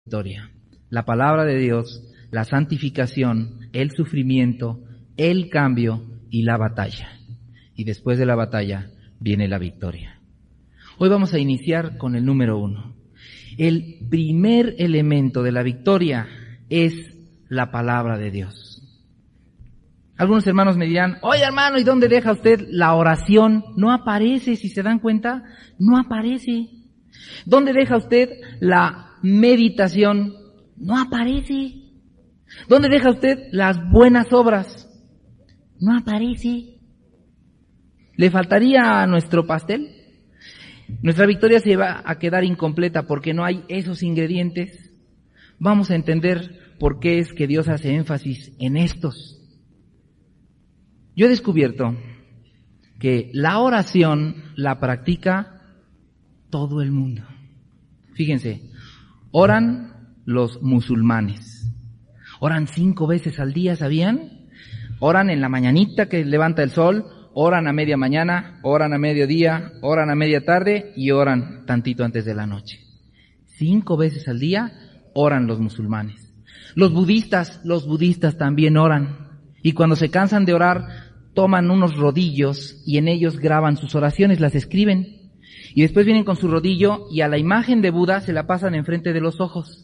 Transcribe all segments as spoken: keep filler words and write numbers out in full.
victoria. La palabra de Dios, la santificación, el sufrimiento, el cambio y la batalla. Y después de la batalla viene la victoria. Hoy vamos a iniciar con el número uno. El primer elemento de la victoria es la palabra de Dios. Algunos hermanos me dirán, oye hermano, ¿y dónde deja usted la oración? No aparece, si se dan cuenta, no aparece. ¿Dónde deja usted la meditación? No aparece. ¿Dónde deja usted las buenas obras? No aparece. ¿Le faltaría a nuestro pastel? Nuestra victoria se va a quedar incompleta porque no hay esos ingredientes. Vamos a entender por qué es que Dios hace énfasis en estos. Yo he descubierto que la oración la practica todo el mundo. Fíjense, oran los musulmanes. Oran cinco veces al día, ¿sabían? Oran en la mañanita que levanta el sol, oran a media mañana, oran a mediodía, oran a media tarde y oran tantito antes de la noche. Cinco veces al día oran los musulmanes. Los budistas, los budistas también oran. Y cuando se cansan de orar, toman unos rodillos y en ellos graban sus oraciones, las escriben. Y después vienen con su rodillo y a la imagen de Buda se la pasan enfrente de los ojos.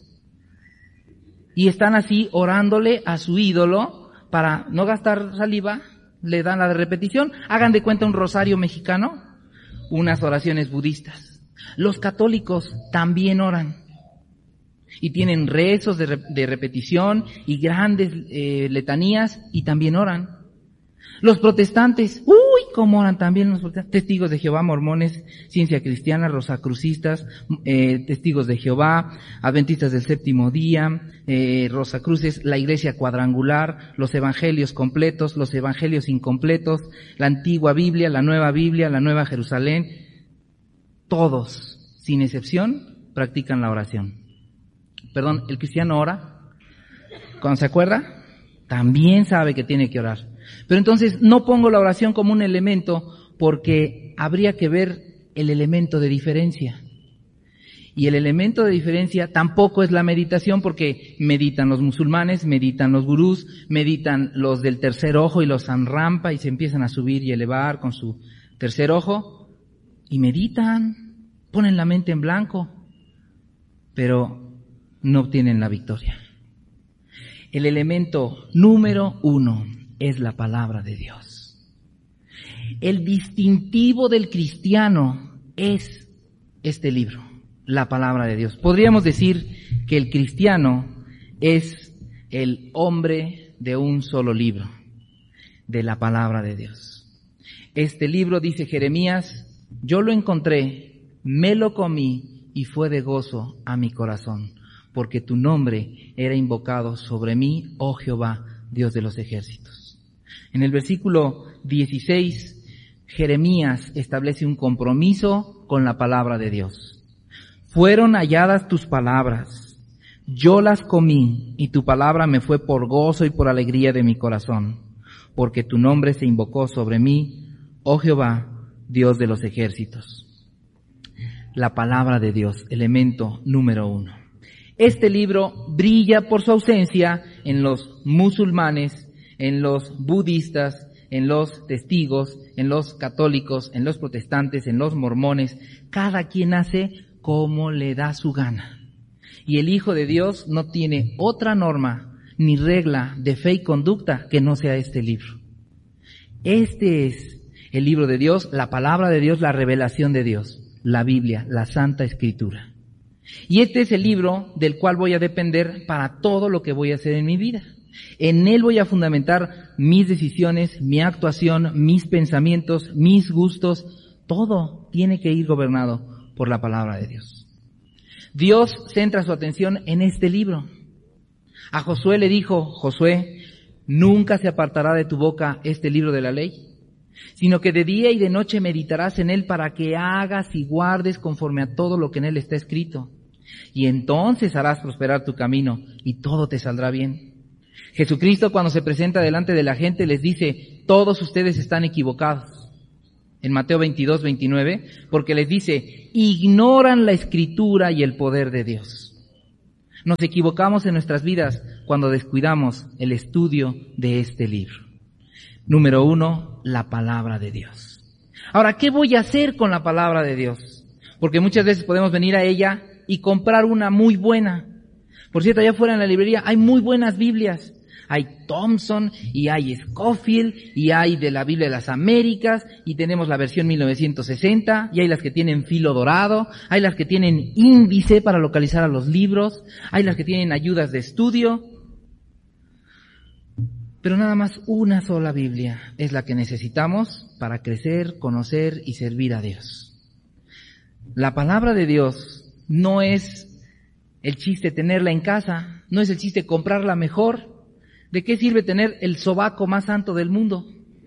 Y están así orándole a su ídolo para no gastar saliva, le dan la de repetición. Hagan de cuenta un rosario mexicano, unas oraciones budistas. Los católicos también oran. Y tienen rezos de, re- de repetición y grandes eh, letanías y también oran. Los protestantes, uy, cómo oran también los protestantes. Testigos de Jehová, mormones, Ciencia Cristiana, rosacrucistas, eh, Testigos de Jehová, Adventistas del Séptimo Día, eh, Rosacruces, la Iglesia Cuadrangular, los Evangelios completos, los Evangelios incompletos, la Antigua Biblia, la Nueva Biblia, la Nueva Jerusalén. Todos, sin excepción, practican la oración. Perdón, el cristiano ora, cuando se acuerda, también sabe que tiene que orar. Pero entonces no pongo la oración como un elemento porque habría que ver el elemento de diferencia. Y el elemento de diferencia tampoco es la meditación porque meditan los musulmanes, meditan los gurús, meditan los del tercer ojo y los sanrampa y se empiezan a subir y elevar con su tercer ojo y meditan, ponen la mente en blanco, pero no obtienen la victoria. El elemento número uno es la palabra de Dios. El distintivo del cristiano es este libro, la palabra de Dios. Podríamos decir que el cristiano es el hombre de un solo libro, de la palabra de Dios. Este libro, dice Jeremías, yo lo encontré, me lo comí y fue de gozo a mi corazón, porque tu nombre era invocado sobre mí, oh Jehová, Dios de los ejércitos. En el versículo dieciséis, Jeremías establece un compromiso con la palabra de Dios. Fueron halladas tus palabras, yo las comí, y tu palabra me fue por gozo y por alegría de mi corazón, porque tu nombre se invocó sobre mí, oh Jehová, Dios de los ejércitos. La palabra de Dios, elemento número uno. Este libro brilla por su ausencia en los musulmanes, en los budistas, en los testigos, en los católicos, en los protestantes, en los mormones. Cada quien hace como le da su gana. Y el Hijo de Dios no tiene otra norma ni regla de fe y conducta que no sea este libro. Este es el libro de Dios, la palabra de Dios, la revelación de Dios, la Biblia, la Santa Escritura. Y este es el libro del cual voy a depender para todo lo que voy a hacer en mi vida. En él voy a fundamentar mis decisiones, mi actuación, mis pensamientos, mis gustos. Todo tiene que ir gobernado por la palabra de Dios. Dios centra su atención en este libro. A Josué le dijo, Josué, nunca se apartará de tu boca este libro de la ley, sino que de día y de noche meditarás en él para que hagas y guardes conforme a todo lo que en él está escrito. Y entonces harás prosperar tu camino y todo te saldrá bien. Jesucristo, cuando se presenta delante de la gente, les dice, todos ustedes están equivocados. En Mateo veintidós, veintinueve, porque les dice, ignoran la Escritura y el poder de Dios. Nos equivocamos en nuestras vidas cuando descuidamos el estudio de este libro. Número uno, la palabra de Dios. Ahora, ¿qué voy a hacer con la palabra de Dios? Porque muchas veces podemos venir a ella y comprar una muy buena. Por cierto, allá afuera en la librería hay muy buenas Biblias. Hay Thompson, y hay Scofield, y hay de la Biblia de las Américas, y tenemos la versión mil novecientos sesenta, y hay las que tienen filo dorado, hay las que tienen índice para localizar a los libros, hay las que tienen ayudas de estudio. Pero nada más una sola Biblia es la que necesitamos para crecer, conocer y servir a Dios. La palabra de Dios no es el chiste tenerla en casa, no es el chiste comprarla mejor. ¿De qué sirve tener el sobaco más santo del mundo?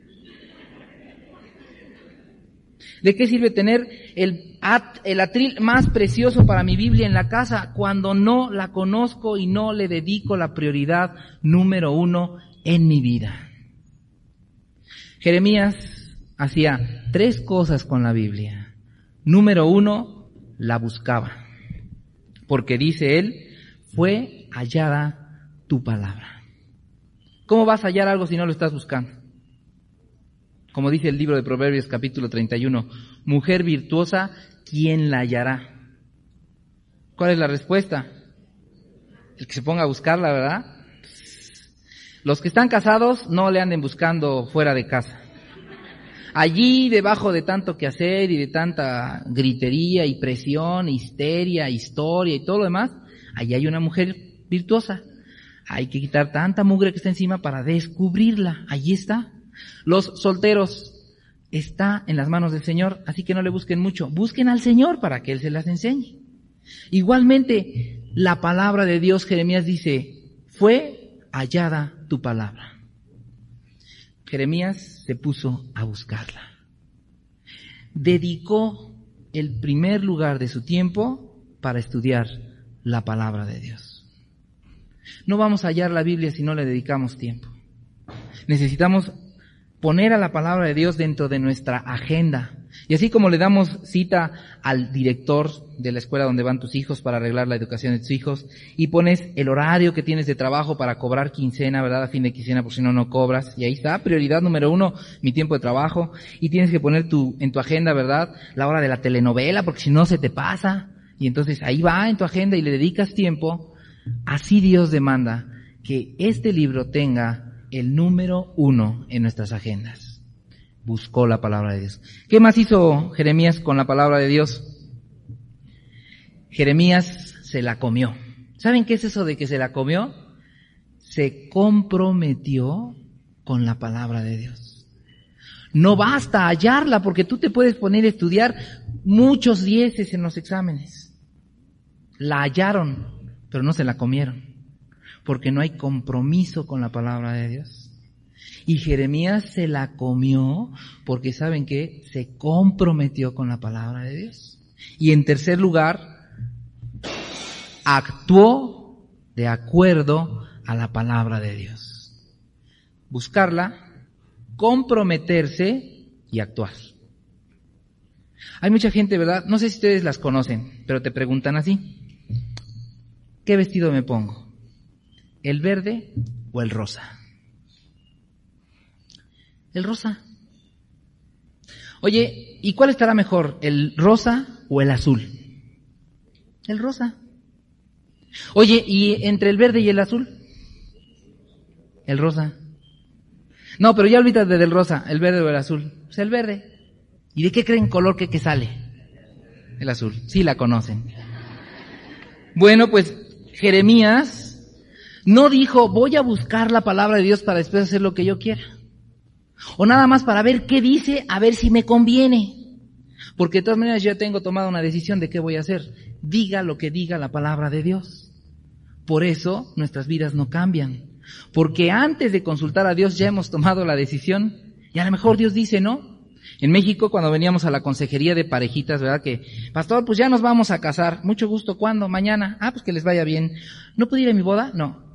¿De qué sirve tener el, at, el atril más precioso para mi Biblia en la casa cuando no la conozco y no le dedico la prioridad número uno en mi vida? Jeremías hacía tres cosas con la Biblia. Número uno, la buscaba. Porque dice él, fue hallada tu palabra. ¿Cómo vas a hallar algo si no lo estás buscando? Como dice el libro de Proverbios capítulo treinta y uno, mujer virtuosa, ¿quién la hallará? ¿Cuál es la respuesta? El que se ponga a buscarla, ¿verdad? Los que están casados no le anden buscando fuera de casa. Allí, debajo de tanto que hacer y de tanta gritería y presión, histeria, historia y todo lo demás, allí hay una mujer virtuosa. Hay que quitar tanta mugre que está encima para descubrirla. Allí está. Los solteros, está en las manos del Señor, así que no le busquen mucho. Busquen al Señor para que Él se las enseñe. Igualmente, la palabra de Dios, Jeremías dice, fue hallada tu palabra. Jeremías se puso a buscarla. Dedicó el primer lugar de su tiempo para estudiar la palabra de Dios. No vamos a hallar la Biblia si no le dedicamos tiempo. Necesitamos poner a la palabra de Dios dentro de nuestra agenda. Y así como le damos cita al director de la escuela donde van tus hijos para arreglar la educación de tus hijos, y pones el horario que tienes de trabajo para cobrar quincena, ¿verdad? A fin de quincena, porque si no, no cobras. Y ahí está, prioridad número uno, mi tiempo de trabajo. Y tienes que poner tu, en tu agenda, ¿verdad? La hora de la telenovela, porque si no se te pasa. Y entonces ahí va en tu agenda y le dedicas tiempo. Así Dios demanda que este libro tenga el número uno en nuestras agendas. Buscó la palabra de Dios. ¿Qué más hizo Jeremías con la palabra de Dios? Jeremías se la comió. ¿Saben qué es eso de que se la comió? Se comprometió con la palabra de Dios. No basta hallarla, porque tú te puedes poner a estudiar muchos dieces en los exámenes. La hallaron, pero no se la comieron, porque no hay compromiso con la palabra de Dios. Y Jeremías se la comió porque, ¿saben qué? Se comprometió con la palabra de Dios. Y en tercer lugar, actuó de acuerdo a la palabra de Dios. Buscarla, comprometerse y actuar. Hay mucha gente, ¿verdad? No sé si ustedes las conocen, pero te preguntan así. ¿Qué vestido me pongo? ¿El verde o el rosa? El rosa. Oye, ¿y cuál estará mejor? ¿El rosa o el azul? El rosa. Oye, ¿y entre el verde y el azul? El rosa. No, pero ya olvídate del rosa, el verde o el azul. Pues el verde. ¿Y de qué creen color que, que sale? El azul. Sí la conocen. Bueno, pues Jeremías no dijo, voy a buscar la palabra de Dios para después hacer lo que yo quiera. O nada más para ver qué dice, a ver si me conviene. Porque de todas maneras yo ya tengo tomado una decisión de qué voy a hacer. Diga lo que diga la palabra de Dios. Por eso nuestras vidas no cambian. Porque antes de consultar a Dios ya hemos tomado la decisión y a lo mejor Dios dice no. En México, cuando veníamos a la consejería de parejitas, ¿verdad? Que, pastor, pues ya nos vamos a casar. Mucho gusto, ¿cuándo? Mañana. Ah, pues que les vaya bien. ¿No puedo ir a mi boda? No.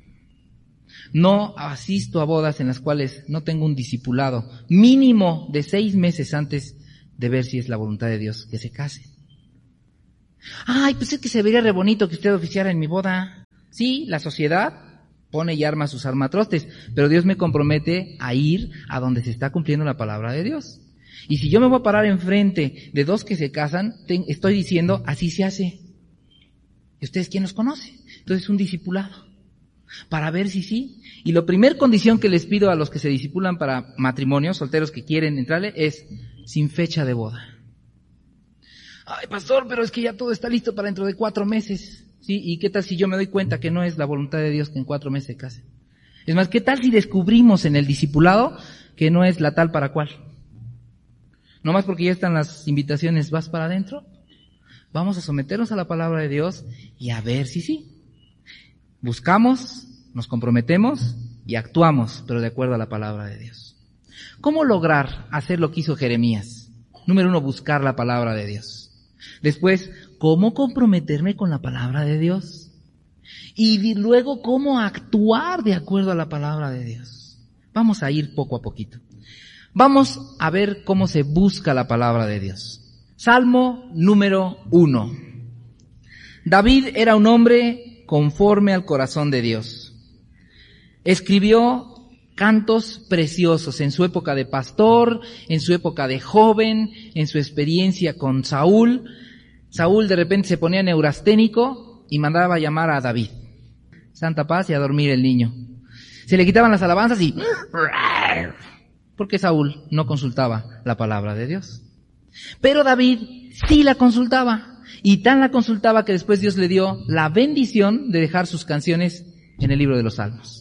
No asisto a bodas en las cuales no tengo un discipulado mínimo de seis meses antes de ver si es la voluntad de Dios que se case. Ay, pues es que se vería re bonito que usted oficiara en mi boda. Sí, la sociedad pone y arma sus armatrostes, pero Dios me compromete a ir a donde se está cumpliendo la palabra de Dios. Y si yo me voy a parar enfrente de dos que se casan, te, estoy diciendo, así se hace. ¿Y ustedes quién los conoce? Entonces un discipulado, para ver si sí. Y la primer condición que les pido a los que se discipulan para matrimonios, solteros que quieren entrarle, es sin fecha de boda. Ay, pastor, pero es que ya todo está listo para dentro de cuatro meses. ¿Sí? ¿Y qué tal si yo me doy cuenta que no es la voluntad de Dios que en cuatro meses se case? Es más, ¿qué tal si descubrimos en el discipulado que no es la tal para cual? No más porque ya están las invitaciones, ¿vas para adentro? Vamos a someternos a la palabra de Dios y a ver si sí. Buscamos, nos comprometemos y actuamos, pero de acuerdo a la palabra de Dios. ¿Cómo lograr hacer lo que hizo Jeremías? Número uno, buscar la palabra de Dios. Después, ¿cómo comprometerme con la palabra de Dios? Y luego, ¿cómo actuar de acuerdo a la palabra de Dios? Vamos a ir poco a poquito. Vamos a ver cómo se busca la palabra de Dios. Salmo número uno. David era un hombre conforme al corazón de Dios. Escribió cantos preciosos en su época de pastor, en su época de joven, en su experiencia con Saúl. Saúl de repente se ponía neurasténico y mandaba a llamar a David. Santa paz y a dormir el niño. Se le quitaban las alabanzas y... porque Saúl no consultaba la palabra de Dios. Pero David sí la consultaba, y tan la consultaba que después Dios le dio la bendición de dejar sus canciones en el libro de los Salmos.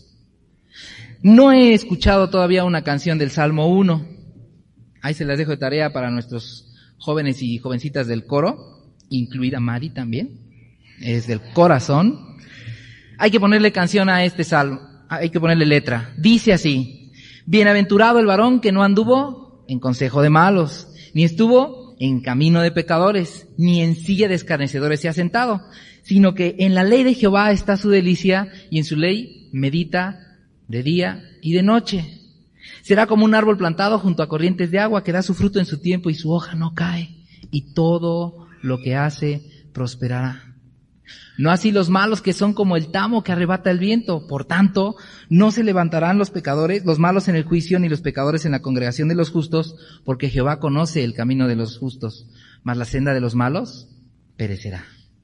No he escuchado todavía una canción del Salmo uno. Ahí se las dejo de tarea para nuestros jóvenes y jovencitas del coro, incluida Mari también, es del corazón. Hay que ponerle canción a este salmo, hay que ponerle letra. Dice así: bienaventurado el varón que no anduvo en consejo de malos, ni estuvo en camino de pecadores, ni en silla de escarnecedores se ha sentado, sino que en la ley de Jehová está su delicia, y en su ley medita de día y de noche. Será como un árbol plantado junto a corrientes de agua, que da su fruto en su tiempo y su hoja no cae, y todo lo que hace prosperará. No así los malos, que son como el tamo que arrebata el viento. Por tanto, no se levantarán los pecadores, los malos en el juicio, ni los pecadores en la congregación de los justos, porque Jehová conoce el camino de los justos, mas la senda de los malos perecerá.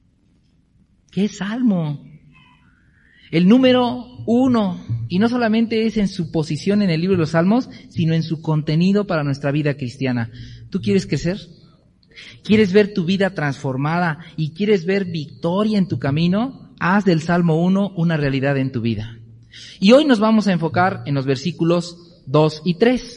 ¡Qué salmo! El número uno, y no solamente es en su posición en el libro de los Salmos, sino en su contenido para nuestra vida cristiana. ¿Tú quieres crecer? ¿Quieres ver tu vida transformada y quieres ver victoria en tu camino? Haz del Salmo uno una realidad en tu vida. Y hoy nos vamos a enfocar en los versículos dos y tres.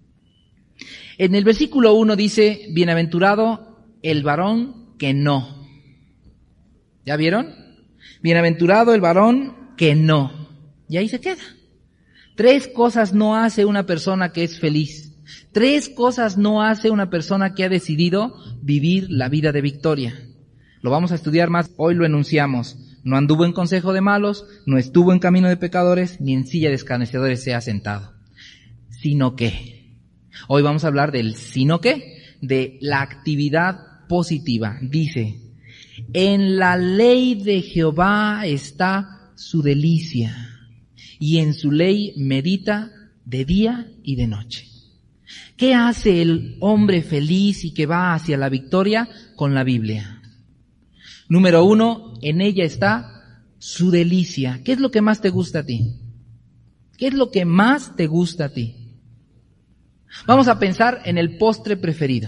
En el versículo uno dice: bienaventurado el varón que no. ¿Ya vieron? Bienaventurado el varón que no. Y ahí se queda. Tres cosas no hace una persona que es feliz. Tres cosas no hace una persona que ha decidido vivir la vida de victoria. Lo vamos a estudiar más, hoy lo enunciamos. No anduvo en consejo de malos, no estuvo en camino de pecadores, ni en silla de escarnecedores se ha sentado. Sino que, hoy vamos a hablar del sino que, de la actividad positiva. Dice: en la ley de Jehová está su delicia, y en su ley medita de día y de noche. ¿Qué hace el hombre feliz y que va hacia la victoria? Con la Biblia. Número uno, en ella está su delicia. ¿Qué es lo que más te gusta a ti? ¿Qué es lo que más te gusta a ti? Vamos a pensar en el postre preferido.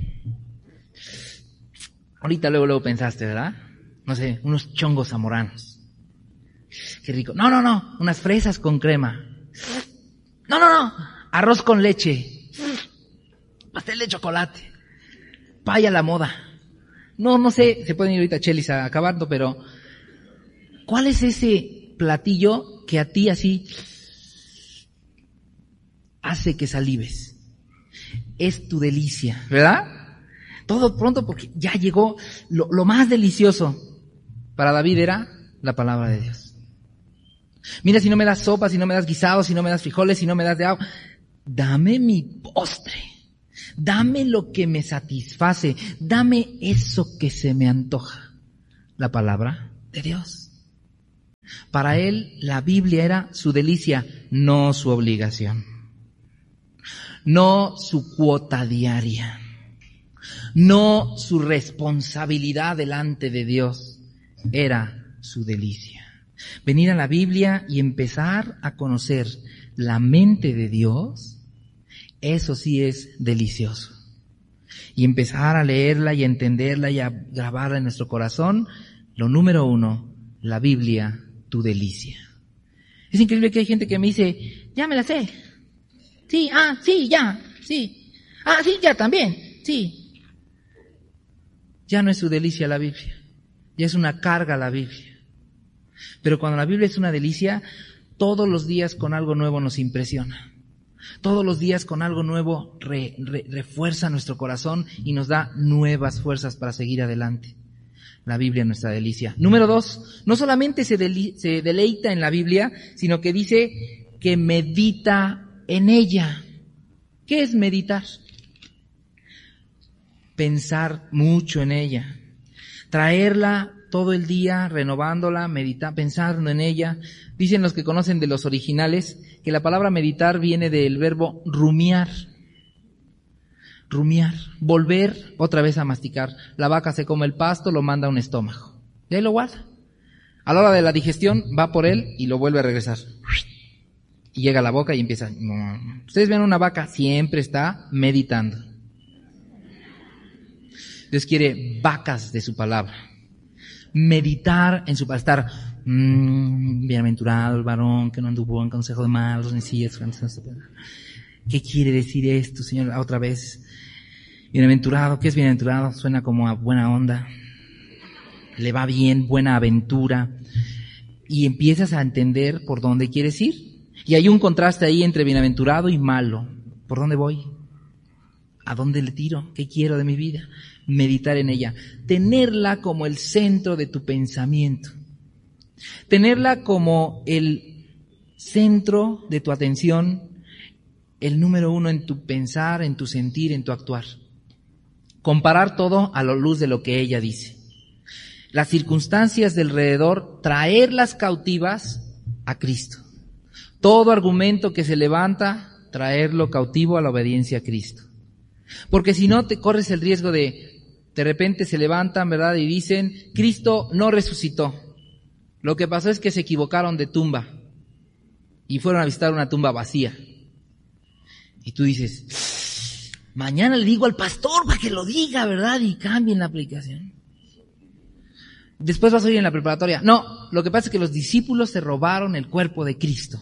Ahorita luego, luego pensaste, ¿verdad? No sé, unos chongos zamoranos. Qué rico. No, no, no, unas fresas con crema. No, no, no, arroz con leche. Pastel de chocolate. Paya a la moda. No, no sé, se pueden ir ahorita chelis a acabando, pero ¿cuál es ese platillo que a ti así hace que salives? Es tu delicia, ¿verdad? Todo pronto porque ya llegó lo, lo más delicioso. Para David era la palabra de Dios. Mira, si no me das sopa, si no me das guisado, si no me das frijoles, si no me das de agua, dame mi postre. Dame lo que me satisface. Dame eso que se me antoja. La palabra de Dios. Para él, la Biblia era su delicia, no su obligación. No su cuota diaria. No su responsabilidad delante de Dios. Era su delicia. Venir a la Biblia y empezar a conocer la mente de Dios, eso sí es delicioso. Y empezar a leerla y a entenderla y a grabarla en nuestro corazón, lo número uno, la Biblia, tu delicia. Es increíble que hay gente que me dice, ya me la sé. Sí, ah, sí, ya, sí. Ah, sí, ya también, sí. Ya no es su delicia la Biblia, ya es una carga la Biblia. Pero cuando la Biblia es una delicia, todos los días con algo nuevo nos impresiona. Todos los días con algo nuevo re, re, refuerza nuestro corazón y nos da nuevas fuerzas para seguir adelante. La Biblia es nuestra delicia. Número dos, no solamente se, deli, se deleita en la Biblia, sino que dice que medita en ella. ¿Qué es meditar? Pensar mucho en ella. Traerla todo el día, renovándola, meditar, pensando en ella. Dicen los que conocen de los originales que la palabra meditar viene del verbo rumiar. Rumiar, volver otra vez a masticar. La vaca se come el pasto, lo manda a un estómago. Y ahí lo guarda. A la hora de la digestión va por él y lo vuelve a regresar. Y llega a la boca y empieza. Ustedes ven una vaca, siempre está meditando. Dios quiere vacas de su palabra. Meditar en su palabra. Estar mmm, bienaventurado el varón que no anduvo en consejo de malos, ni sillas. ¿Qué quiere decir esto, Señor? Otra vez. Bienaventurado, ¿qué es bienaventurado? Suena como a buena onda. Le va bien, buena aventura. Y empiezas a entender por dónde quieres ir. Y hay un contraste ahí entre bienaventurado y malo. ¿Por dónde voy? ¿A dónde le tiro? ¿Qué quiero de mi vida? Meditar en ella. Tenerla como el centro de tu pensamiento. Tenerla como el centro de tu atención, el número uno en tu pensar, en tu sentir, en tu actuar. Comparar todo a la luz de lo que ella dice. Las circunstancias del alrededor, traerlas cautivas a Cristo. Todo argumento que se levanta, traerlo cautivo a la obediencia a Cristo. Porque si no, te corres el riesgo de, de repente se levantan, ¿verdad? Y dicen, Cristo no resucitó. Lo que pasó es que se equivocaron de tumba y fueron a visitar una tumba vacía. Y tú dices, mañana le digo al pastor para que lo diga, ¿verdad? Y cambien la aplicación. Después vas a oír en la preparatoria. No, lo que pasa es que los discípulos se robaron el cuerpo de Cristo.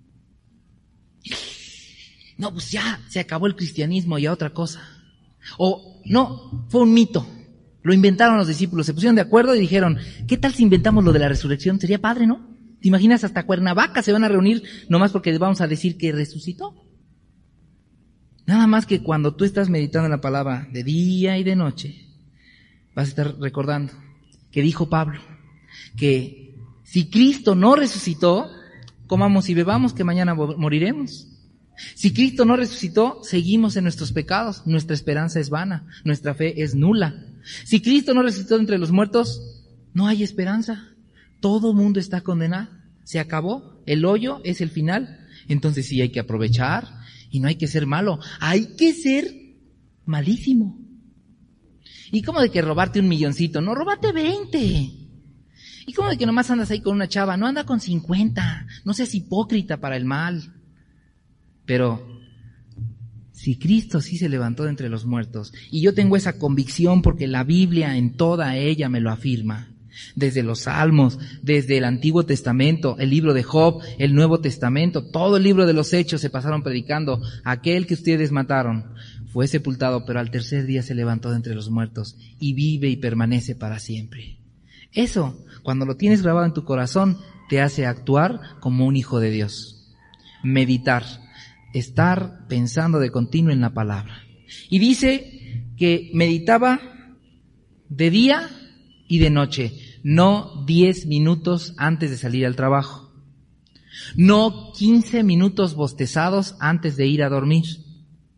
No, pues ya se acabó el cristianismo y a otra cosa. O no, fue un mito. Lo inventaron los discípulos, se pusieron de acuerdo y dijeron, ¿qué tal si inventamos lo de la resurrección? Sería padre, ¿no? ¿Te imaginas? Hasta Cuernavaca se van a reunir nomás porque les vamos a decir que resucitó. Nada más que cuando tú estás meditando en la palabra de día y de noche, vas a estar recordando que dijo Pablo, que si Cristo no resucitó, comamos y bebamos que mañana moriremos. Si Cristo no resucitó, seguimos en nuestros pecados, nuestra esperanza es vana, nuestra fe es nula. Si Cristo no resucitó entre los muertos, no hay esperanza. Todo mundo está condenado. Se acabó. El hoyo es el final. Entonces sí hay que aprovechar y no hay que ser malo. Hay que ser malísimo. ¿Y cómo de que robarte un milloncito? No, róbate veinte. ¿Y cómo de que nomás andas ahí con una chava? No, anda con cincuenta. No seas hipócrita para el mal. Pero si Cristo sí se levantó de entre los muertos, y yo tengo esa convicción porque la Biblia en toda ella me lo afirma, desde los Salmos, desde el Antiguo Testamento, el libro de Job, el Nuevo Testamento, todo el libro de los Hechos se pasaron predicando, aquel que ustedes mataron fue sepultado, pero al tercer día se levantó de entre los muertos y vive y permanece para siempre. Eso, cuando lo tienes grabado en tu corazón, te hace actuar como un hijo de Dios. Meditar. Estar pensando de continuo en la palabra. Y dice que meditaba de día y de noche, no diez minutos antes de salir al trabajo, no quince minutos bostezados antes de ir a dormir,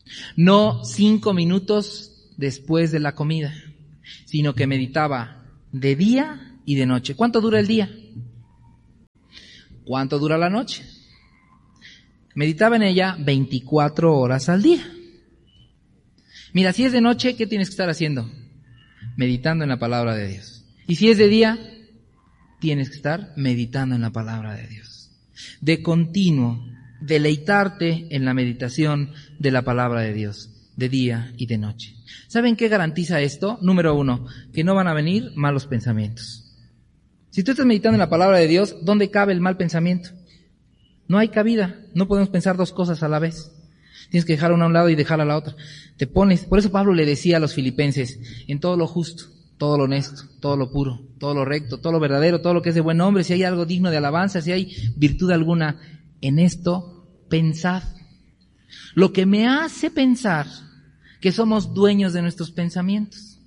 No cinco minutos después de la comida, sino que meditaba de día y de noche. ¿Cuánto dura el día? ¿Cuánto dura la noche? Meditaba en ella veinticuatro horas al día. Mira, si es de noche, ¿qué tienes que estar haciendo? Meditando en la palabra de Dios. Y si es de día, tienes que estar meditando en la palabra de Dios. De continuo, deleitarte en la meditación de la palabra de Dios, de día y de noche. ¿Saben qué garantiza esto? Número uno, que no van a venir malos pensamientos. Si tú estás meditando en la palabra de Dios, ¿dónde cabe el mal pensamiento? No hay cabida, no podemos pensar dos cosas a la vez. Tienes que dejar una a un lado y dejar a la otra. Te pones, por eso Pablo le decía a los filipenses, en todo lo justo, todo lo honesto, todo lo puro, todo lo recto, todo lo verdadero, todo lo que es de buen nombre, si hay algo digno de alabanza, si hay virtud alguna, en esto pensad. Lo que me hace pensar que somos dueños de nuestros pensamientos.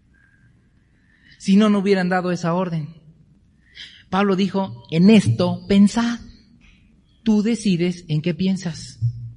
Si no, no hubieran dado esa orden. Pablo dijo, en esto pensad. Tú decides en qué piensas.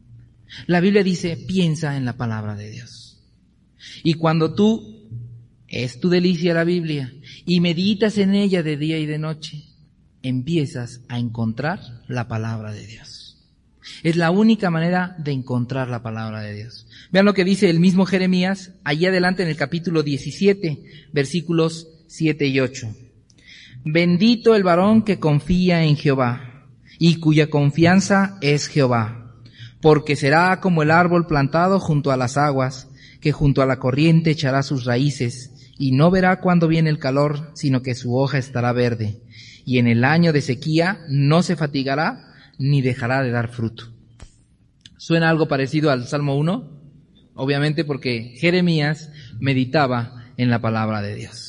La Biblia dice, piensa en la palabra de Dios. Y cuando tú, es tu delicia la Biblia, y meditas en ella de día y de noche, empiezas a encontrar la palabra de Dios. Es la única manera de encontrar la palabra de Dios. Vean lo que dice el mismo Jeremías, allí adelante en el capítulo diecisiete, versículos siete y ocho. Bendito el varón que confía en Jehová, y cuya confianza es Jehová, porque será como el árbol plantado junto a las aguas, que junto a la corriente echará sus raíces, y no verá cuando viene el calor, sino que su hoja estará verde, y en el año de sequía no se fatigará, ni dejará de dar fruto. ¿Suena algo parecido al Salmo uno? Obviamente porque Jeremías meditaba en la palabra de Dios.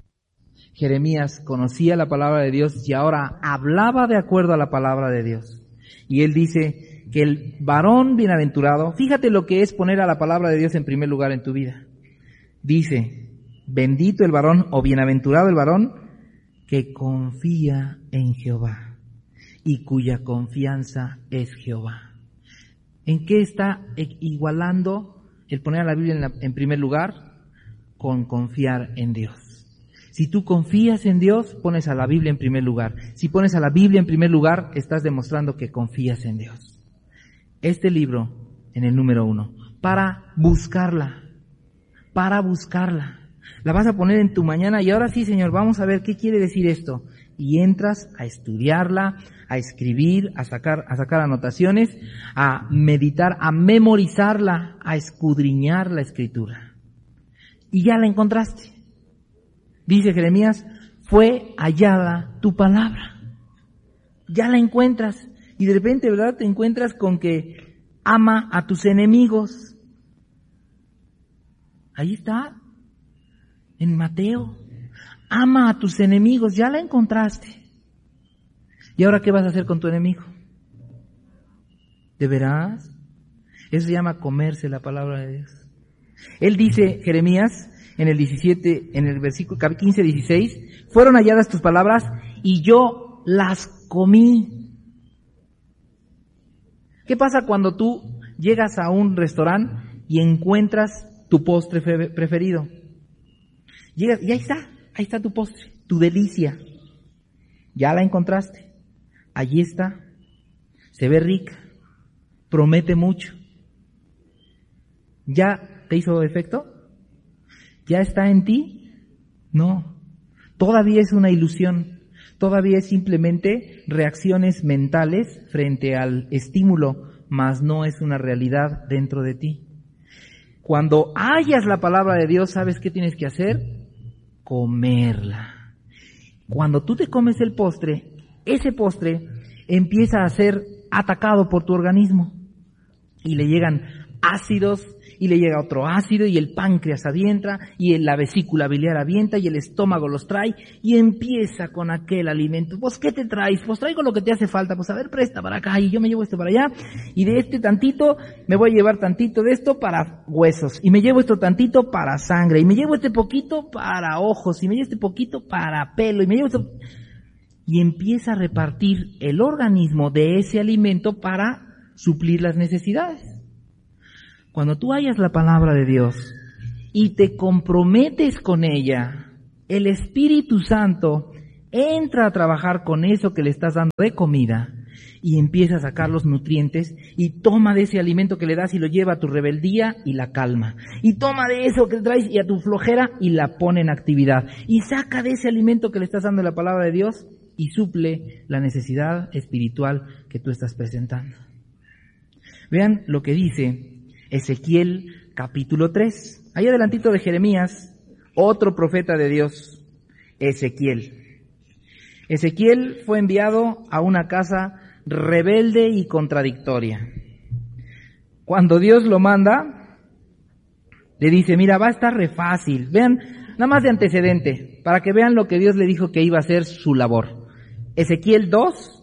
Jeremías conocía la palabra de Dios y ahora hablaba de acuerdo a la palabra de Dios. Y él dice que el varón bienaventurado, fíjate lo que es poner a la palabra de Dios en primer lugar en tu vida. Dice, bendito el varón o bienaventurado el varón que confía en Jehová y cuya confianza es Jehová. ¿En qué está igualando el poner a la Biblia en, la, en primer lugar? Con confiar en Dios. Si tú confías en Dios, pones a la Biblia en primer lugar. Si pones a la Biblia en primer lugar, estás demostrando que confías en Dios. Este libro, en el número uno, para buscarla, para buscarla. La vas a poner en tu mañana y ahora sí, Señor, vamos a ver qué quiere decir esto. Y entras a estudiarla, a escribir, a sacar, a sacar anotaciones, a meditar, a memorizarla, a escudriñar la Escritura. Y ya la encontraste. Dice Jeremías, fue hallada tu palabra. Ya la encuentras. Y de repente, ¿verdad? Te encuentras con que ama a tus enemigos. Ahí está. En Mateo. Ama a tus enemigos. Ya la encontraste. ¿Y ahora qué vas a hacer con tu enemigo? ¿De veras? Eso se llama comerse la palabra de Dios. Él dice, Jeremías, en el diecisiete, en el versículo quince, dieciséis, fueron halladas tus palabras y yo las comí. ¿Qué pasa cuando tú llegas a un restaurante y encuentras tu postre preferido? Llegas y ahí está, ahí está tu postre, tu delicia. Ya la encontraste. Allí está. Se ve rica. Promete mucho. ¿Ya te hizo efecto? ¿Ya está en ti? No. Todavía es una ilusión. Todavía es simplemente reacciones mentales frente al estímulo, mas no es una realidad dentro de ti. Cuando hallas la palabra de Dios, ¿sabes qué tienes que hacer? Comerla. Cuando tú te comes el postre, ese postre empieza a ser atacado por tu organismo y le llegan ácidos, y le llega otro ácido, y el páncreas avienta, y la vesícula biliar avienta, y el estómago los trae, y empieza con aquel alimento. ¿Pues qué te traes? Pues traigo lo que te hace falta. Pues a ver, presta para acá, y yo me llevo esto para allá, y de este tantito me voy a llevar tantito de esto para huesos, y me llevo esto tantito para sangre, y me llevo este poquito para ojos, y me llevo este poquito para pelo, y me llevo esto... Y empieza a repartir el organismo de ese alimento para suplir las necesidades. Cuando tú hallas la palabra de Dios y te comprometes con ella, el Espíritu Santo entra a trabajar con eso que le estás dando de comida y empieza a sacar los nutrientes y toma de ese alimento que le das y lo lleva a tu rebeldía y la calma. Y toma de eso que traes y a tu flojera y la pone en actividad. Y saca de ese alimento que le estás dando la palabra de Dios y suple la necesidad espiritual que tú estás presentando. Vean lo que dice Ezequiel capítulo tres. Ahí adelantito de Jeremías, otro profeta de Dios, Ezequiel. Ezequiel fue enviado a una casa rebelde y contradictoria. Cuando Dios lo manda, le dice, mira, va a estar re fácil. Vean, nada más de antecedente, para que vean lo que Dios le dijo que iba a ser su labor. Ezequiel dos,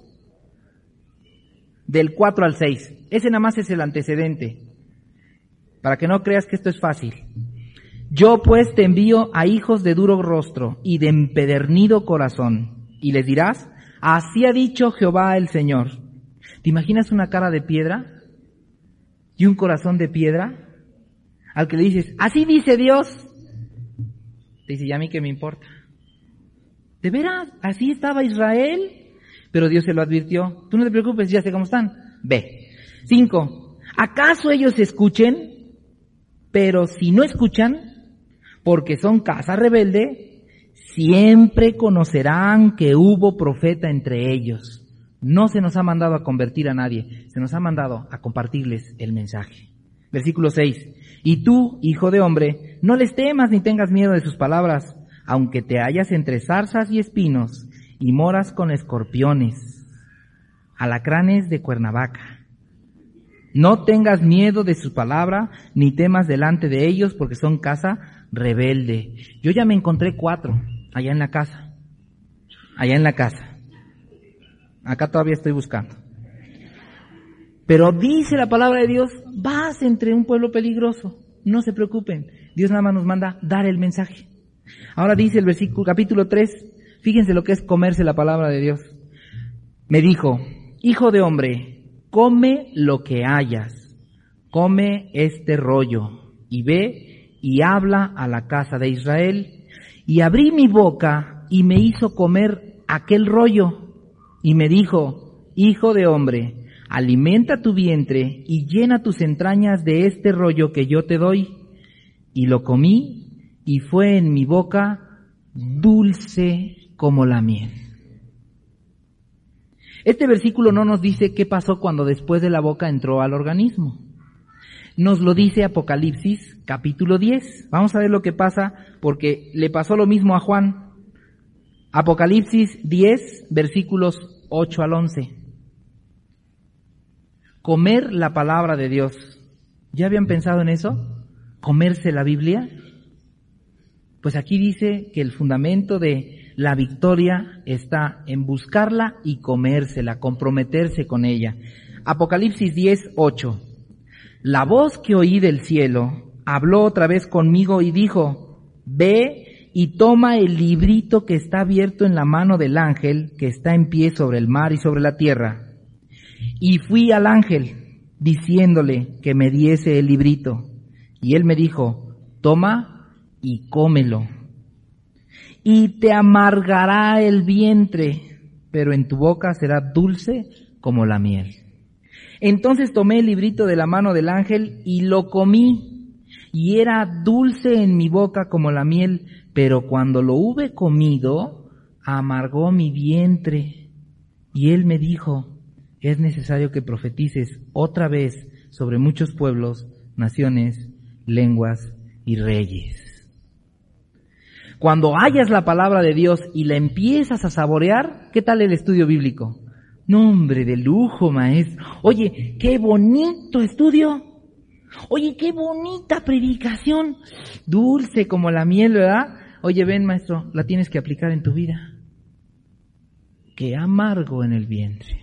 del cuatro al seis. Ese nada más es el antecedente, para que no creas que esto es fácil. Yo pues te envío a hijos de duro rostro y de empedernido corazón, y les dirás, así ha dicho Jehová el Señor. ¿Te imaginas una cara de piedra y un corazón de piedra? Al que le dices, así dice Dios. Te dice, ¿y a mí qué me importa? ¿De veras? ¿Así estaba Israel? Pero Dios se lo advirtió. Tú no te preocupes, ya sé cómo están. Ve. Cinco. ¿Acaso ellos escuchen? Pero si no escuchan, porque son casa rebelde, siempre conocerán que hubo profeta entre ellos. No se nos ha mandado a convertir a nadie, se nos ha mandado a compartirles el mensaje. Versículo seis. Y tú, hijo de hombre, no les temas ni tengas miedo de sus palabras, aunque te hallas entre zarzas y espinos, y moras con escorpiones, alacranes de Cuernavaca. No tengas miedo de su palabra, ni temas delante de ellos, porque son casa rebelde. Yo ya me encontré cuatro, allá en la casa. Allá en la casa. Acá todavía estoy buscando. Pero dice la palabra de Dios, vas entre un pueblo peligroso. No se preocupen. Dios nada más nos manda dar el mensaje. Ahora dice el versículo, capítulo tres, fíjense lo que es comerse la palabra de Dios. Me dijo, hijo de hombre, come lo que hayas, come este rollo, y ve y habla a la casa de Israel. Y abrí mi boca y me hizo comer aquel rollo, y me dijo, hijo de hombre, alimenta tu vientre y llena tus entrañas de este rollo que yo te doy. Y lo comí, y fue en mi boca dulce como la miel. Este versículo no nos dice qué pasó cuando después de la boca entró al organismo. Nos lo dice Apocalipsis capítulo diez. Vamos a ver lo que pasa, porque le pasó lo mismo a Juan. Apocalipsis diez, versículos ocho al once. Comer la palabra de Dios. ¿Ya habían pensado en eso? ¿Comerse la Biblia? Pues aquí dice que el fundamento de la victoria está en buscarla y comérsela, comprometerse con ella. Apocalipsis diez, ocho. La voz que oí del cielo habló otra vez conmigo y dijo, ve y toma el librito que está abierto en la mano del ángel que está en pie sobre el mar y sobre la tierra. Y fui al ángel diciéndole que me diese el librito. Y él me dijo, toma y cómelo. Y te amargará el vientre, pero en tu boca será dulce como la miel. Entonces tomé el librito de la mano del ángel y lo comí, y era dulce en mi boca como la miel, pero cuando lo hube comido, amargó mi vientre. Y él me dijo, es necesario que profetices otra vez sobre muchos pueblos, naciones, lenguas y reyes. Cuando hallas la palabra de Dios y la empiezas a saborear, ¿qué tal el estudio bíblico? No, hombre, de lujo, maestro. Oye, qué bonito estudio. Oye, qué bonita predicación. Dulce como la miel, ¿verdad? Oye, ven, maestro, la tienes que aplicar en tu vida. Qué amargo en el vientre.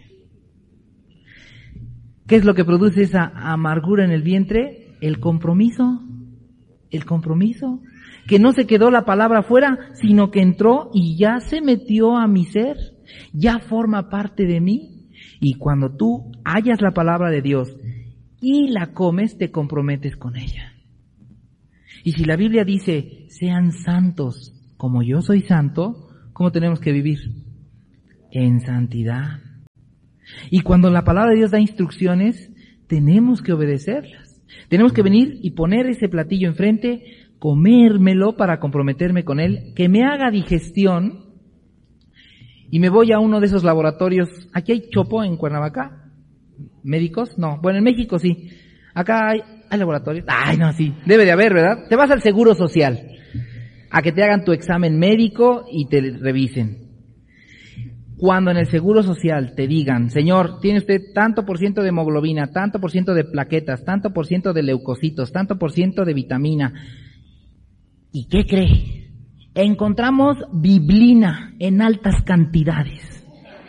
¿Qué es lo que produce esa amargura en el vientre? El compromiso. El compromiso. Que no se quedó la palabra afuera, sino que entró y ya se metió a mi ser, ya forma parte de mí. Y cuando tú hallas la palabra de Dios y la comes, te comprometes con ella. Y si la Biblia dice, sean santos como yo soy santo, ¿cómo tenemos que vivir? En santidad. Y cuando la palabra de Dios da instrucciones, tenemos que obedecerlas. Tenemos que venir y poner ese platillo enfrente, comérmelo para comprometerme con él, que me haga digestión, y me voy a uno de esos laboratorios. Aquí hay chopo en Cuernavaca. ¿Médicos? No. Bueno, en México sí. Acá hay, hay laboratorios. Ay, no, sí. Debe de haber, ¿verdad? Te vas al Seguro Social a que te hagan tu examen médico y te revisen. Cuando en el Seguro Social te digan, señor, tiene usted tanto por ciento de hemoglobina, tanto por ciento de plaquetas, tanto por ciento de leucocitos, tanto por ciento de vitamina. ¿Y qué cree? Encontramos biblina en altas cantidades.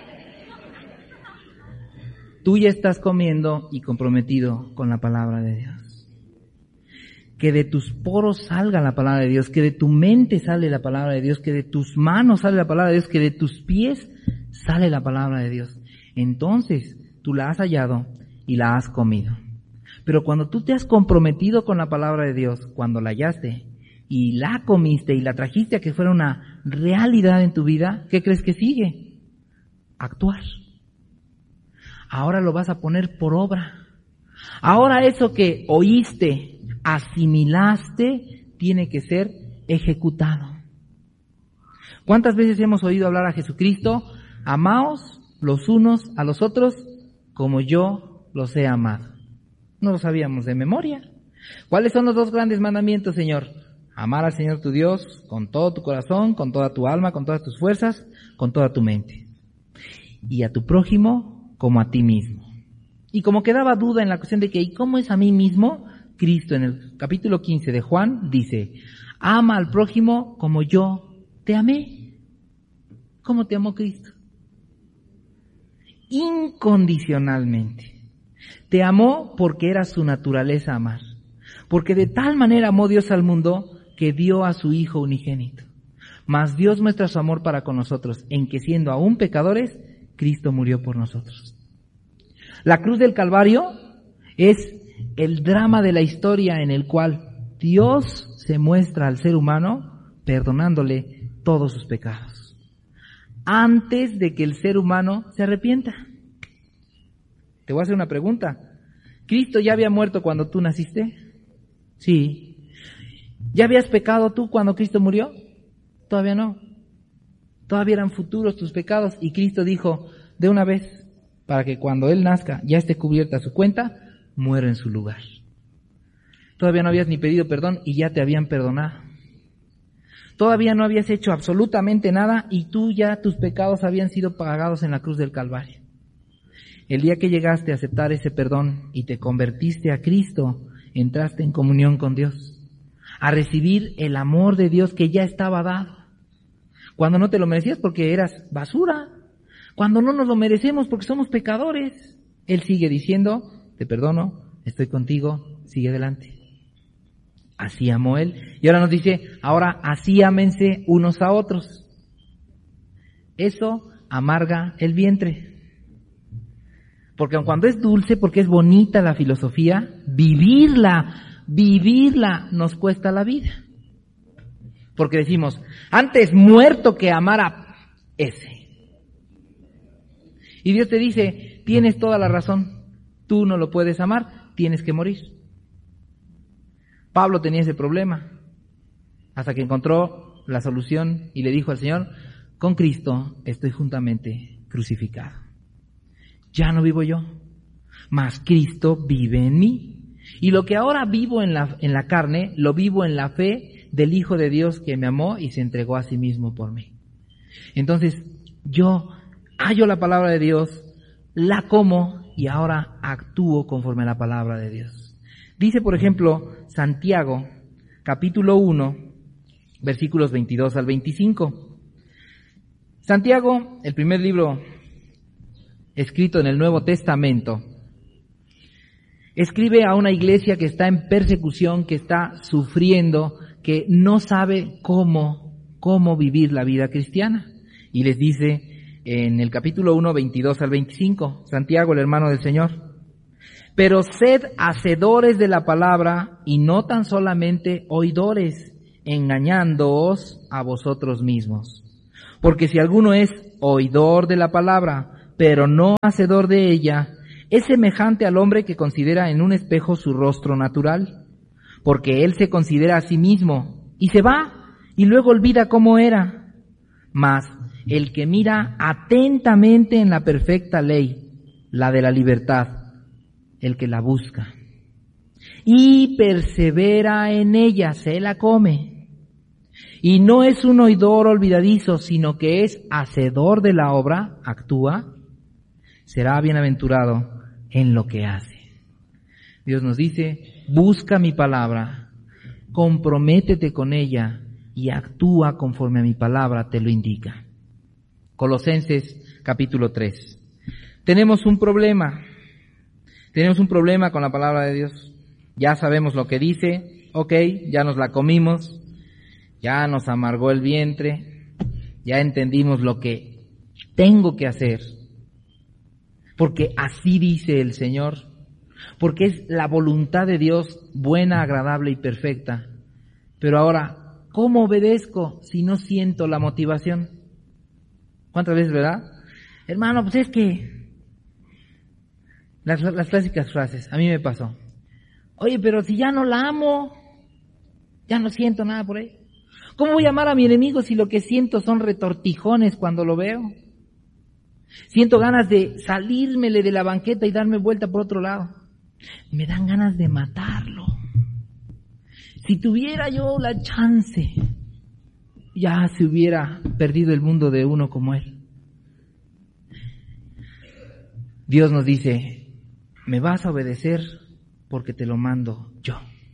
Tú ya estás comiendo y comprometido con la palabra de Dios. Que de tus poros salga la palabra de Dios, que de tu mente sale la palabra de Dios, que de tus manos sale la palabra de Dios, que de tus pies sale la palabra de Dios. Entonces tú la has hallado y la has comido. Pero cuando tú te has comprometido con la palabra de Dios, cuando la hallaste y la comiste y la trajiste a que fuera una realidad en tu vida, ¿qué crees que sigue? Actuar. Ahora lo vas a poner por obra. Ahora eso que oíste, asimilaste, tiene que ser ejecutado. ¿Cuántas veces hemos oído hablar a Jesucristo? Amaos los unos a los otros como yo los he amado. No lo sabíamos de memoria. ¿Cuáles son los dos grandes mandamientos, Señor? Amar al Señor tu Dios con todo tu corazón, con toda tu alma, con todas tus fuerzas, con toda tu mente. Y a tu prójimo como a ti mismo. Y como quedaba duda en la cuestión de que, ¿y cómo es a mí mismo? Cristo en el capítulo quince de Juan dice, ama al prójimo como yo te amé. ¿Cómo te amó Cristo? Incondicionalmente. Te amó porque era su naturaleza amar. Porque de tal manera amó Dios al mundo que dio a su Hijo unigénito. Mas Dios muestra su amor para con nosotros, en que siendo aún pecadores, Cristo murió por nosotros. La cruz del Calvario es el drama de la historia en el cual Dios se muestra al ser humano perdonándole todos sus pecados. Antes de que el ser humano se arrepienta. Te voy a hacer una pregunta. ¿Cristo ya había muerto cuando tú naciste? Sí. ¿Ya habías pecado tú cuando Cristo murió? Todavía no. Todavía eran futuros tus pecados y Cristo dijo de una vez, para que cuando Él nazca ya esté cubierta su cuenta, muera en su lugar. Todavía no habías ni pedido perdón y ya te habían perdonado. Todavía no habías hecho absolutamente nada y tú ya tus pecados habían sido pagados en la cruz del Calvario. El día que llegaste a aceptar ese perdón y te convertiste a Cristo, entraste en comunión con Dios, a recibir el amor de Dios que ya estaba dado. Cuando no te lo merecías porque eras basura, cuando no nos lo merecemos porque somos pecadores, Él sigue diciendo, te perdono, estoy contigo, sigue adelante. Así amó Él. Y ahora nos dice, ahora así ámense unos a otros. Eso amarga el vientre. Porque aun cuando es dulce, porque es bonita la filosofía, vivirla, vivirla nos cuesta la vida. Porque decimos, antes muerto que amar a ese. Y Dios te dice, tienes toda la razón, tú no lo puedes amar, tienes que morir. Pablo tenía ese problema, hasta que encontró la solución y le dijo al Señor, con Cristo estoy juntamente crucificado. Ya no vivo yo, mas Cristo vive en mí. Y lo que ahora vivo en la, en la carne, lo vivo en la fe del Hijo de Dios que me amó y se entregó a sí mismo por mí. Entonces, yo hallo la palabra de Dios, la como y ahora actúo conforme a la palabra de Dios. Dice, por ejemplo, Santiago, capítulo uno, versículos veintidós al veinticinco. Santiago, el primer libro escrito en el Nuevo Testamento, escribe a una iglesia que está en persecución, que está sufriendo, que no sabe cómo, cómo vivir la vida cristiana. Y les dice en el capítulo uno, veintidós al veinticinco, Santiago, el hermano del Señor, Pero sed hacedores de la palabra y no tan solamente oidores, engañándoos a vosotros mismos. Porque si alguno es oidor de la palabra, pero no hacedor de ella, es semejante al hombre que considera en un espejo su rostro natural, porque él se considera a sí mismo y se va y luego olvida cómo era. Mas el que mira atentamente en la perfecta ley, la de la libertad, el que la busca y persevera en ella, se la come. Y no es un oidor olvidadizo, sino que es hacedor de la obra, actúa, será bienaventurado en lo que hace. Dios nos dice, busca mi palabra, comprométete con ella y actúa conforme a mi palabra te lo indica. Colosenses capítulo tres. Tenemos un problema. Tenemos un problema con la palabra de Dios. Ya sabemos lo que dice, ok, ya nos la comimos, ya nos amargó el vientre, ya entendimos lo que tengo que hacer, porque así dice el Señor, porque es la voluntad de Dios buena, agradable y perfecta. Pero ahora, ¿cómo obedezco si no siento la motivación? ¿Cuántas veces, verdad? Hermano, pues es que las, las clásicas frases, a mí me pasó. Oye, pero si ya no la amo, ya no siento nada por ella. ¿Cómo voy a amar a mi enemigo si lo que siento son retortijones cuando lo veo? Siento ganas de salírmele de la banqueta y darme vuelta por otro lado. Me dan ganas de matarlo. Si tuviera yo la chance, ya se hubiera perdido el mundo de uno como él. Dios nos dice, me vas a obedecer porque te lo mando yo.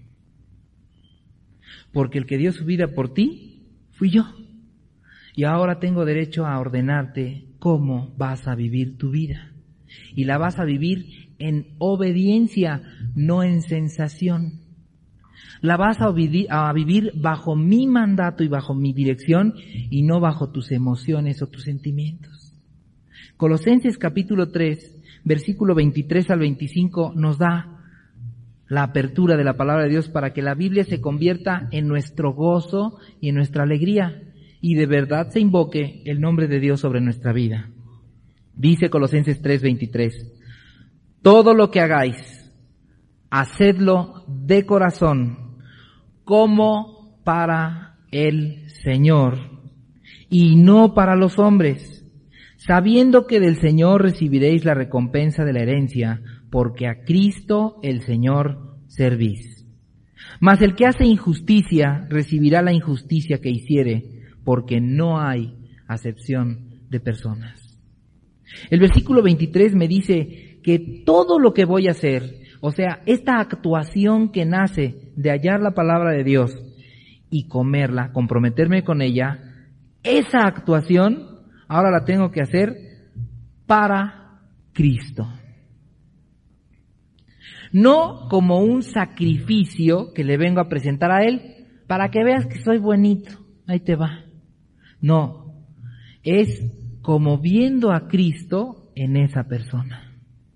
Porque el que dio su vida por ti, fui yo. Y ahora tengo derecho a ordenarte cómo vas a vivir tu vida. Y la vas a vivir en obediencia, no en sensación. La vas a, obedi- a vivir bajo mi mandato y bajo mi dirección y no bajo tus emociones o tus sentimientos. Colosenses capítulo tres, versículo veintitrés al veinticinco nos da la apertura de la palabra de Dios para que la Biblia se convierta en nuestro gozo y en nuestra alegría y de verdad se invoque el nombre de Dios sobre nuestra vida. Dice Colosenses tres veintitrés, todo lo que hagáis, hacedlo de corazón, como para el Señor, y no para los hombres, sabiendo que del Señor recibiréis la recompensa de la herencia, porque a Cristo el Señor servís. Mas el que hace injusticia recibirá la injusticia que hiciere, porque no hay acepción de personas. El versículo veintitrés me dice que todo lo que voy a hacer, o sea, esta actuación que nace de hallar la palabra de Dios y comerla, comprometerme con ella, esa actuación ahora la tengo que hacer para Cristo. No como un sacrificio que le vengo a presentar a Él para que veas que soy buenito, ahí te va. No, es como viendo a Cristo en esa persona.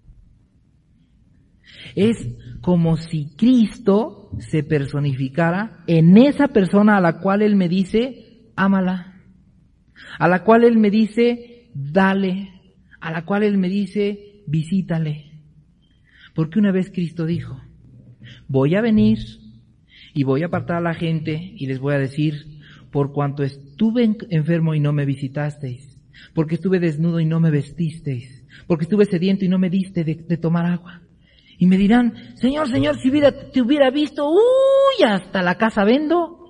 Es como si Cristo se personificara en esa persona a la cual Él me dice, ámala, a la cual Él me dice, dale, a la cual Él me dice, visítale. Porque una vez Cristo dijo, voy a venir y voy a apartar a la gente y les voy a decir, por cuanto estuve enfermo y no me visitasteis, porque estuve desnudo y no me vestisteis, porque estuve sediento y no me diste de, de tomar agua. Y me dirán, Señor, Señor, si hubiera, te hubiera visto, uy, hasta la casa vendo.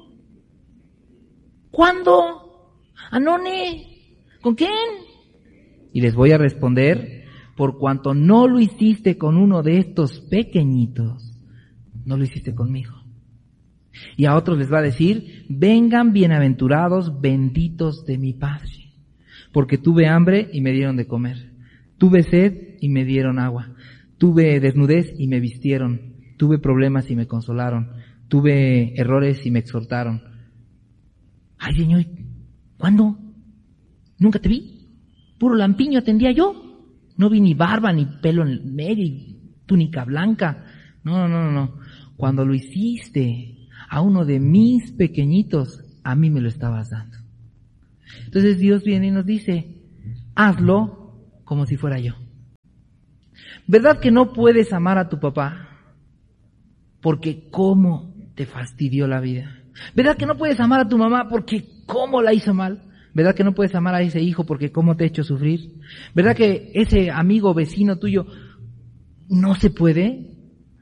¿Cuándo? ¿Anone? ¿Con quién? Y les voy a responder, por cuanto no lo hiciste con uno de estos pequeñitos, no lo hiciste conmigo. Y a otros les va a decir, vengan bienaventurados, benditos de mi Padre, porque tuve hambre y me dieron de comer, tuve sed y me dieron agua, tuve desnudez y me vistieron, tuve problemas y me consolaron, tuve errores y me exhortaron. Ay, Señor, ¿cuándo? Nunca te vi, puro lampiño atendía yo. No vi ni barba, ni pelo en el medio, y túnica blanca. No, no, no, no. Cuando lo hiciste a uno de mis pequeñitos, a mí me lo estabas dando. Entonces Dios viene y nos dice, hazlo como si fuera yo. ¿Verdad que no puedes amar a tu papá? Porque cómo te fastidió la vida. ¿Verdad que no puedes amar a tu mamá porque cómo la hizo mal? ¿Verdad que no puedes amar a ese hijo porque cómo te ha hecho sufrir? ¿Verdad que ese amigo vecino tuyo no se puede?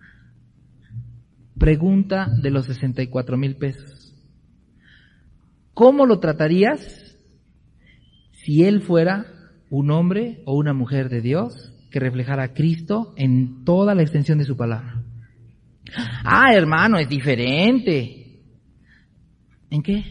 Pregunta de los sesenta y cuatro mil pesos. ¿Cómo lo tratarías si él fuera un hombre o una mujer de Dios que reflejara a Cristo en toda la extensión de su palabra? Ah, hermano, es diferente. ¿En qué?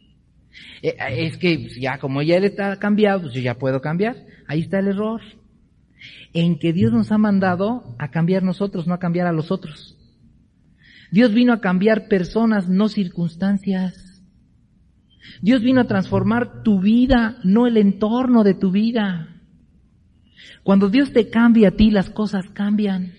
Es que ya como ya él está cambiado, pues yo ya puedo cambiar. Ahí está el error. En que Dios nos ha mandado a cambiar nosotros, no a cambiar a los otros. Dios vino a cambiar personas, no circunstancias. Dios vino a transformar tu vida, no el entorno de tu vida. Cuando Dios te cambia a ti, las cosas cambian.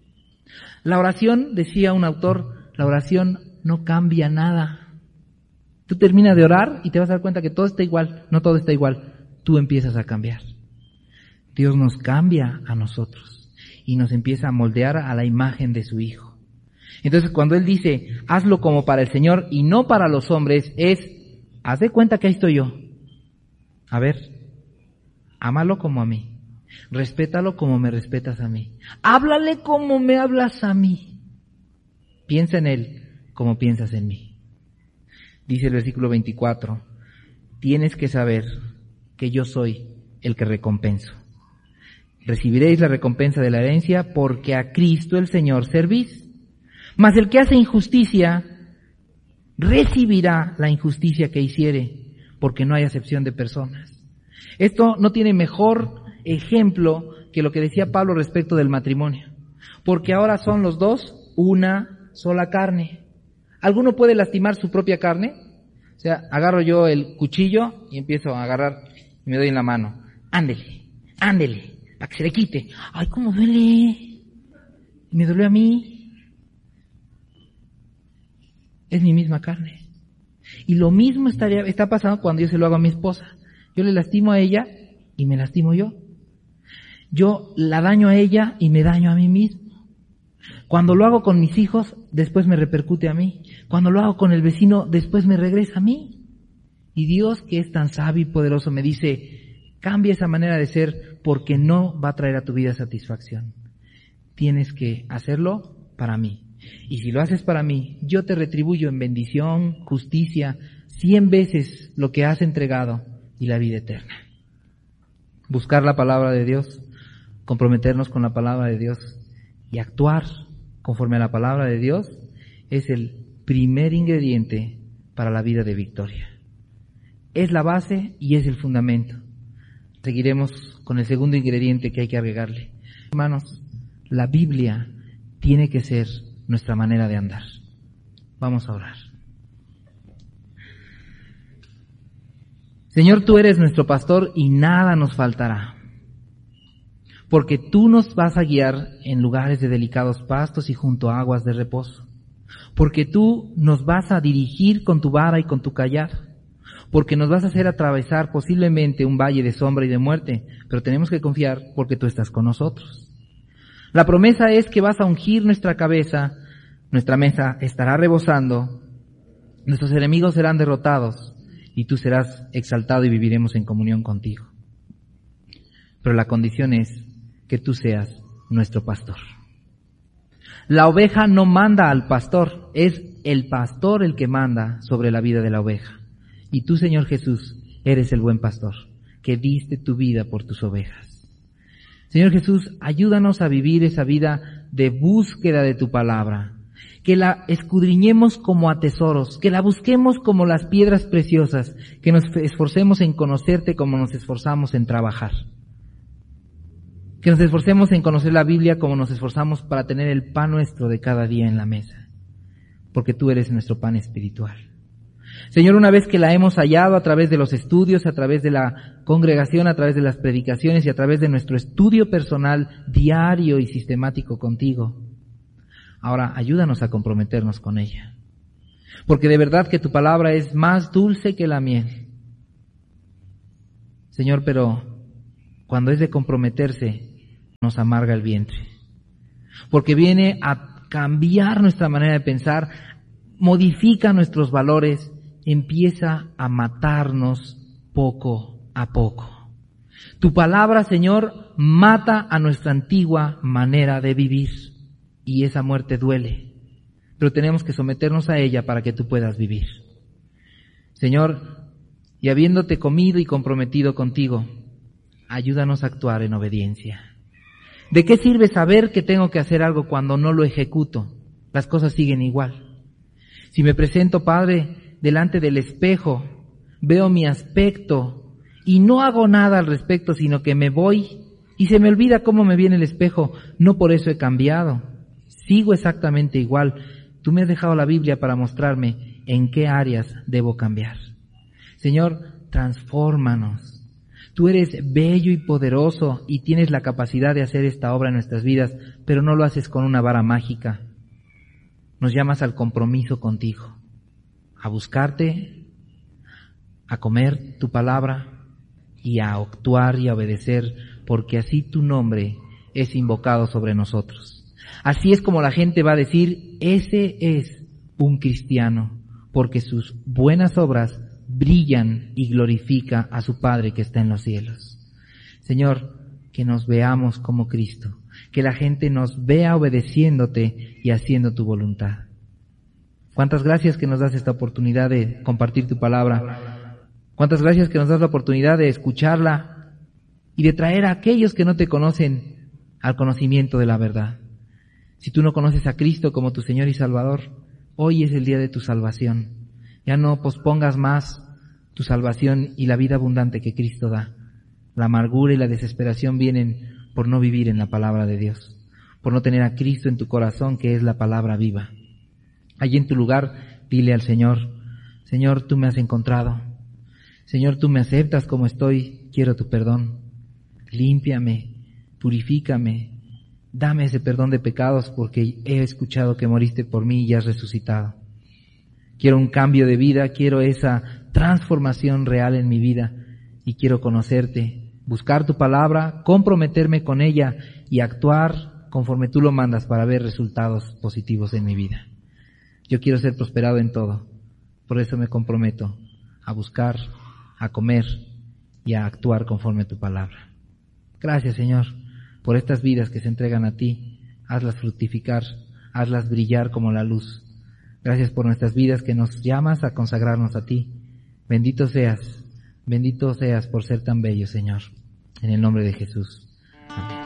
La oración, decía un autor, la oración no cambia nada. Tú terminas de orar y te vas a dar cuenta que todo está igual. No todo está igual. Tú empiezas a cambiar. Dios nos cambia a nosotros y nos empieza a moldear a la imagen de su Hijo. Entonces cuando Él dice, hazlo como para el Señor y no para los hombres, es, haz de cuenta que ahí estoy yo. A ver, ámalo como a mí. Respétalo como me respetas a mí. Háblale como me hablas a mí. Piensa en Él como piensas en mí. Dice el versículo veinticuatro, tienes que saber que yo soy el que recompenso. Recibiréis la recompensa de la herencia porque a Cristo el Señor servís. Mas el que hace injusticia recibirá la injusticia que hiciere, porque no hay acepción de personas. Esto no tiene mejor ejemplo que lo que decía Pablo respecto del matrimonio, porque ahora son los dos una sola carne. ¿Alguno puede lastimar su propia carne? O sea, agarro yo el cuchillo y empiezo a agarrar y me doy en la mano. Ándele, ándele, para que se le quite. Ay, cómo duele. Me duele a mí. Es mi misma carne. Y lo mismo estaría, está pasando cuando yo se lo hago a mi esposa. Yo le lastimo a ella y me lastimo yo. Yo la daño a ella y me daño a mí mismo. Cuando lo hago con mis hijos, después me repercute a mí. Cuando lo hago con el vecino, después me regresa a mí. Y Dios, que es tan sabio y poderoso, me dice, cambia esa manera de ser porque no va a traer a tu vida satisfacción. Tienes que hacerlo para mí. Y si lo haces para mí, yo te retribuyo en bendición, justicia, cien veces lo que has entregado y la vida eterna. Buscar la palabra de Dios, comprometernos con la palabra de Dios y actuar conforme a la palabra de Dios es el primer ingrediente para la vida de victoria. Es la base y es el fundamento. Seguiremos con el segundo ingrediente que hay que agregarle. Hermanos, la Biblia tiene que ser nuestra manera de andar. Vamos a orar. Señor, tú eres nuestro pastor y nada nos faltará, porque tú nos vas a guiar en lugares de delicados pastos y junto a aguas de reposo, porque tú nos vas a dirigir con tu vara y con tu callado, porque nos vas a hacer atravesar posiblemente un valle de sombra y de muerte, pero tenemos que confiar porque tú estás con nosotros. La promesa es que vas a ungir nuestra cabeza, nuestra mesa estará rebosando, nuestros enemigos serán derrotados y tú serás exaltado y viviremos en comunión contigo. Pero la condición es que tú seas nuestro pastor. La oveja no manda al pastor, es el pastor el que manda sobre la vida de la oveja. Y tú, Señor Jesús, eres el buen pastor, que diste tu vida por tus ovejas. Señor Jesús, ayúdanos a vivir esa vida de búsqueda de tu palabra, que la escudriñemos como a tesoros, que la busquemos como las piedras preciosas, que nos esforcemos en conocerte como nos esforzamos en trabajar. Que nos esforcemos en conocer la Biblia como nos esforzamos para tener el pan nuestro de cada día en la mesa, porque tú eres nuestro pan espiritual. Señor, una vez que la hemos hallado a través de los estudios, a través de la congregación, a través de las predicaciones y a través de nuestro estudio personal diario y sistemático contigo, ahora ayúdanos a comprometernos con ella. Porque de verdad que tu palabra es más dulce que la miel. Señor, pero cuando es de comprometerse, nos amarga el vientre. Porque viene a cambiar nuestra manera de pensar, modifica nuestros valores, empieza a matarnos poco a poco. Tu palabra, Señor, mata a nuestra antigua manera de vivir y esa muerte duele, pero tenemos que someternos a ella para que tú puedas vivir. Señor, y habiéndote comido y comprometido contigo, ayúdanos a actuar en obediencia. ¿De qué sirve saber que tengo que hacer algo cuando no lo ejecuto? Las cosas siguen igual. Si me presento, Padre, delante del espejo, veo mi aspecto y no hago nada al respecto, sino que me voy y se me olvida cómo me viene el espejo, no por eso he cambiado. Sigo exactamente igual. Tú me has dejado la Biblia para mostrarme en qué áreas debo cambiar. Señor, transfórmanos. Tú eres bello y poderoso y tienes la capacidad de hacer esta obra en nuestras vidas, pero no lo haces con una vara mágica. Nos llamas al compromiso contigo, a buscarte, a comer tu palabra y a actuar y a obedecer, porque así tu nombre es invocado sobre nosotros. Así es como la gente va a decir, ese es un cristiano, porque sus buenas obras brillan y glorifica a su Padre que está en los cielos. Señor, que nos veamos como Cristo, que la gente nos vea obedeciéndote y haciendo tu voluntad. Cuántas gracias que nos das esta oportunidad de compartir tu palabra. Cuántas gracias que nos das la oportunidad de escucharla y de traer a aquellos que no te conocen al conocimiento de la verdad. Si tú no conoces a Cristo como tu Señor y Salvador, hoy es el día de tu salvación. Ya no pospongas más tu salvación y la vida abundante que Cristo da. La amargura y la desesperación vienen por no vivir en la palabra de Dios, por no tener a Cristo en tu corazón, que es la palabra viva. Allí en tu lugar, dile al Señor, Señor, tú me has encontrado. Señor, tú me aceptas como estoy, quiero tu perdón. Límpiame, purifícame, dame ese perdón de pecados porque he escuchado que moriste por mí y has resucitado. Quiero un cambio de vida, quiero esa transformación real en mi vida y quiero conocerte, buscar tu palabra, comprometerme con ella y actuar conforme tú lo mandas para ver resultados positivos en mi vida. Yo quiero ser prosperado en todo, por eso me comprometo a buscar, a comer y a actuar conforme a tu palabra. Gracias, Señor, por estas vidas que se entregan a ti, hazlas fructificar, hazlas brillar como la luz. Gracias por nuestras vidas que nos llamas a consagrarnos a ti. Bendito seas, bendito seas por ser tan bello, Señor. En el nombre de Jesús. Amén.